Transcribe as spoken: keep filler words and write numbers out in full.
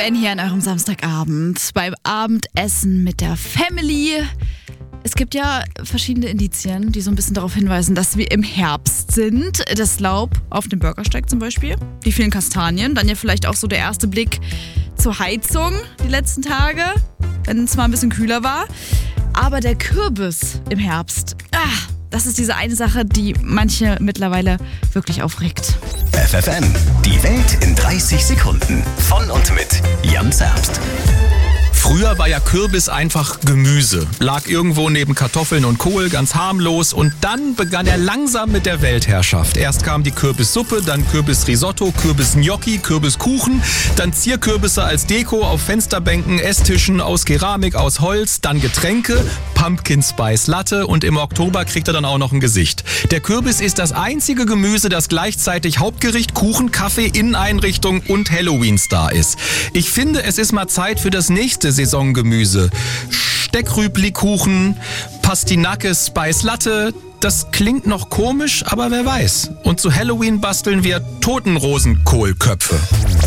N hier an eurem Samstagabend beim Abendessen mit der Family. Es gibt ja verschiedene Indizien, die so ein bisschen darauf hinweisen, dass wir im Herbst sind. Das Laub auf dem Bürgersteig zum Beispiel, die vielen Kastanien, dann ja vielleicht auch so der erste Blick zur Heizung die letzten Tage, wenn es mal ein bisschen kühler war. Aber der Kürbis im Herbst, ah, das ist diese eine Sache, die manche mittlerweile wirklich aufregt. F F M, die Welt in dreißig Sekunden. Von und mit Jan Zerbst. Früher war ja Kürbis einfach Gemüse. Lag irgendwo neben Kartoffeln und Kohl, ganz harmlos. Und dann begann er langsam mit der Weltherrschaft. Erst kam die Kürbissuppe, dann Kürbisrisotto, Kürbisgnocchi, Kürbiskuchen, dann Zierkürbisse als Deko auf Fensterbänken, Esstischen aus Keramik, aus Holz, dann Getränke, Pumpkin Spice Latte und im Oktober kriegt er dann auch noch ein Gesicht. Der Kürbis ist das einzige Gemüse, das gleichzeitig Hauptgericht, Kuchen, Kaffee, Inneneinrichtung und Halloween-Star ist. Ich finde, es ist mal Zeit für das nächste Saisongemüse. Steckrübli-Kuchen, Pastinake Spice Latte. Das klingt noch komisch, aber wer weiß. Und zu Halloween basteln wir Totenrosenkohlköpfe.